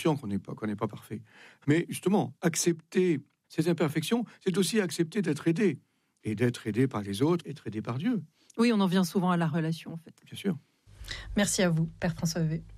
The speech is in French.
conscient qu'on n'est pas parfait. Mais justement, accepter ces imperfections, c'est aussi accepter d'être aidé. Et d'être aidé par les autres, être aidé par Dieu. Oui, on en vient souvent à la relation, en fait. Bien sûr. Merci à vous, Père François Vevey.